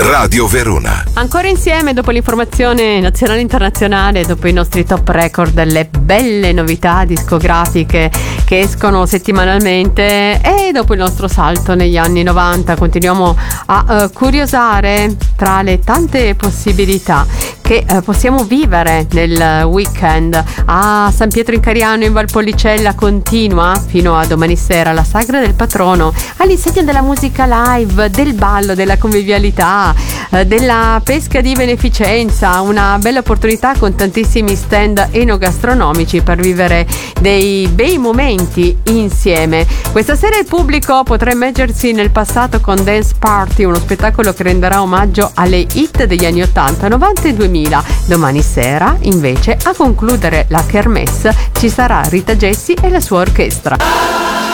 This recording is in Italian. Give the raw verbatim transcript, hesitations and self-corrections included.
Radio Verona. Ancora insieme dopo l'informazione nazionale e internazionale, dopo i nostri top record, le belle novità discografiche che escono settimanalmente e dopo il nostro salto negli anni novanta, continuiamo a uh, curiosare tra le tante possibilità che uh, possiamo vivere nel weekend. A San Pietro in Cariano in Valpolicella continua fino a domani sera la sagra del patrono, all'insegna della musica live, del ballo, della convivialità, uh, della pesca di beneficenza, una bella opportunità con tantissimi stand enogastronomici per vivere dei bei momenti insieme. Questa sera il pubblico potrà immergersi nel passato con Dance Party, uno spettacolo che renderà omaggio alle hit degli anni ottanta, novanta e duemila. Domani sera invece a concludere la kermesse ci sarà Rita Gessi e la sua orchestra.